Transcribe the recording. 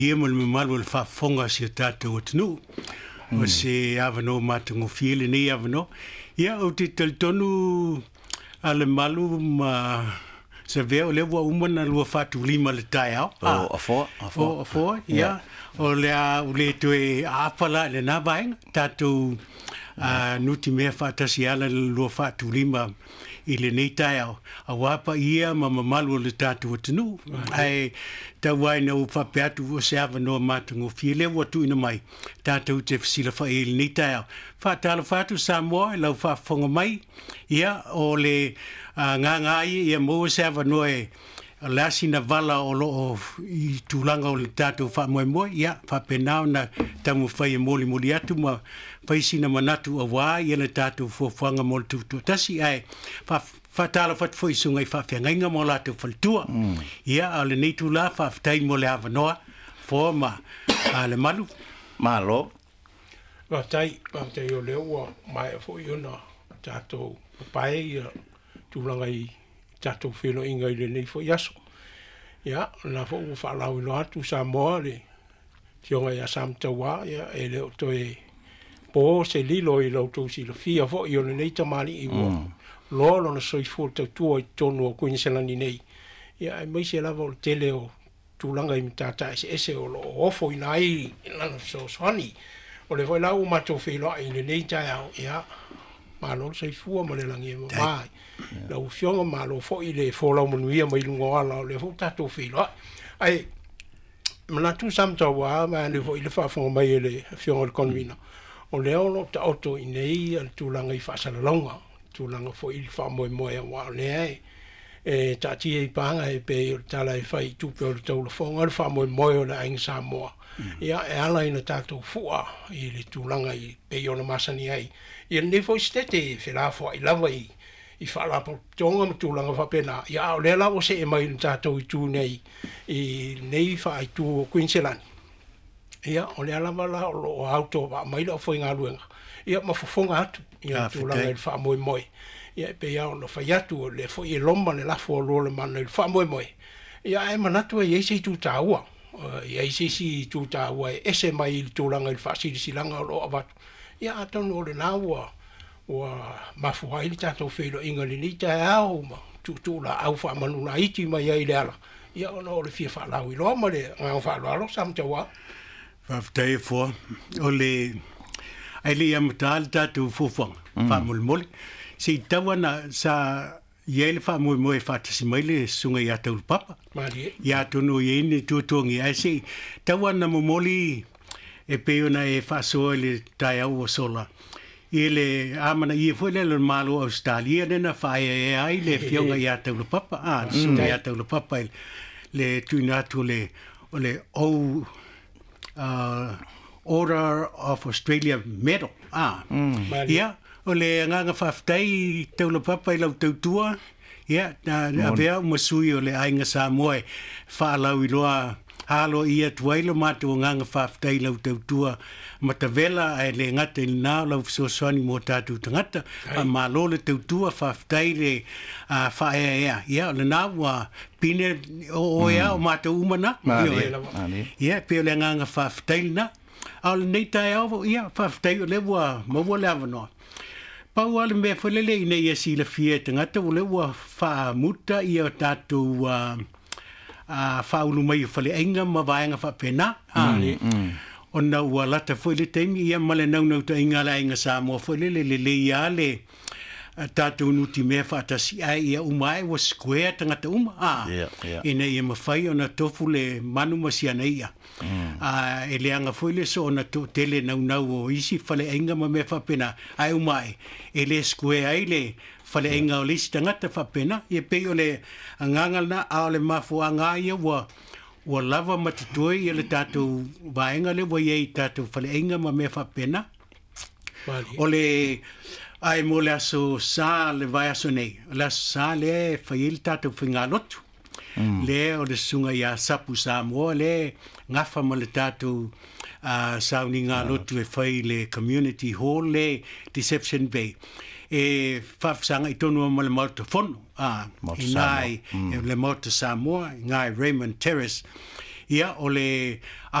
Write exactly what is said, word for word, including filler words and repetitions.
Ia mo le malu le whaafonga si o tātou atunu. O se avano matungo fiele nei avano. Ia o te taltonu a le malu ma se veo le wa umana lua whatu lima le tai au. O a foa. O a foa, ia. O le a ule tue a apala le nā vaenga. Tātou nuti mea whaatasi ala le lua whatu lima i le nei tai au. A wapa ia ma mamalu le tātou atunu. Ai tau ai na upa peatu o se ava noa matungo fie le watu ina mai. Tātou te whisila wha e le nei tai au. Whaatala whatu Samoa, lau whaafonga mai. Ia o le ngā ngai ia mo se ava noa e lasi na vala o loo i tūlanga o le tātou wha moe moe. Ia, whapenao na tamu whai e moli moli atu ma whaisina manatu a wā ia le tātou fuafuanga moli tūtua. Tasi ai, whatala whatfoi sungai whawhiangainga mo lātou whaltua. Ia, a le nei tūla whawhitai mo le awa noa. Fōa ma, a le malu. Malo. Whawhitai, whawhitai o leo ua mai a fōi ona tātou pae ia tūlanga i tātou wheno inga i le nei fōi aso. Ia, nā fōu whaalau ino atu Samoa le fionga ia Samtawa, ia, e leo toi pō se lilo i lau tau si la fia fōi o le nei tamari i mua. Lolo na soi fō tau tua i tonu o Queenslandi nei. Ia, e mai se lava o le tele o tūlanga i mitata ese ese o lo ofo i nai i lana so swani. O le fōi lau mato wheloa i le nei tai au, ia, malo sai fua mo le langi e mai. Lau fionga malo fo i le fōlau manuia mai lungo ala o le fō tato whiloa. Ai, manatu Samtawa, mai ane fo i le whaafonga mai e le fionga le konvina. O leo lo ta auto i nei al tūlanga i whaasalalonga. Tūlanga fo i le whaamoe moe a wā le ai. E tati e i panga e pe o tala e whai tupe o le taula whonga le whaamoe moe o le ainga Samoa. Ia e ala ina tātou fua i le tūlanga i pe o na masani ai. Ia ne fo i stete e whelafua i lava i i whaalapo tonga ma tūlanga whapena. Ia o le lawa se e mai na tātou i tū nei i nei wha i tū o Queenslandi. Ia o le alama la o lo auto wa mai la o fwoi ngā luenga. Ia ma fufonga atu ia tūlanga i le wha moe moe. Ia pe ia o lo whai atu o le fwoi e lomba le lafo o lo le mana i le wha moe moe. Ia e manatu e eise i tū tā ua. Ia eise i tū tā ua e ese mai i tūlanga i le wha sirisilanga o lo avatu. Ia atonu o le nā ua ua mafua i le tātou whelo inga le ni tai au ma tūtūla au wha manu na iti mai ai le ala. Ia ona o le fia wha lau i loa ma le ngā wha lau Samtawa. Whawhitai e fua. O le ai le amata le tātou fufuanga. Wha moli moli. Si tawana sa iei le wha moe moe whatasi mai le sunga i atau papa. Mari e. I atonu i ene tūtuangi. Ai si tawana mo moli e peona e whasoa le tai au o sola. I le amana i e fwoi le malo Australia nena whae e ai le fionga i atau le papa. Ah, sunga i atau le papa le tuina atu le o le au Order of Australia Medal. Ah, ia o le nganga whawhitai tau le papa i lau tautua. Ia, a vea umasui o le ainga Samoa whaalau i loa halo ia tuailo matu o nganga whawhitai lau tautua matavela ai le ngata i nā lau fisosoani mō tātou tangata a malo le tautua whawhitai le whaea ea. Ia, le nā ua pine o ea o mātou umana. Ia, peo le nganga whawhitai na. A le nei tai au, ia, whawhitai o le ua maua le awanoa. Pau ale mea whalele i nei esi la fia tangata o le ua whaamuta i o tātou whaulu mai o whale ainga ma vaenga whapena. O na ua lata fwoi le teimi ia male nau nau ta inga la inga Samoa fwoi le le le ia le tātou nuti mea whaatasi ai ia umai wa square tangata uma. Ina ia mawhai o na tofu le manu masiana ia. E le anga fwoi le so o na tele nau nau o isi whale ainga ma mea whapena ai umai. E le square ai le whale ainga o lisi tangata whapena. Ia pei o le angangal na a o le mafu anga ia wa ua lava matutoi i le tātou vaenga le wa iei tātou whale ainga ma mea whapena. O le ai mo le aso sa le vai aso nei. Le aso sa le whai il tātou whinga lotu. Le o le sunga ia sapu Samoa le ngafa mo le tātou sauni ngā lotu e whai le community hall le Deception Bay. E whawsanga i tonu o le Mauta Fono. I ngai le Mauta Samoa, ngai Raymond Terrace. ia o le